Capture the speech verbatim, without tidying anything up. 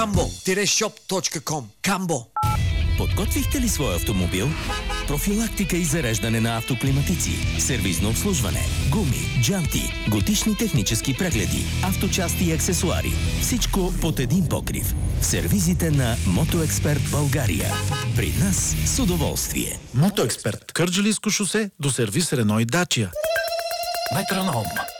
камбо шоп точка ком. Камбо. Подготвихте ли своя автомобил? Профилактика и зареждане на автоклиматици, сервизно обслужване, гуми, джанти, годишни технически прегледи, авточасти и аксесуари. Всичко под един покрив. В сервизите на Мотоексперт България. При нас с удоволствие. Мотоексперт. Кърджалийско шосе до сервис Рено и Дачия. Метроном.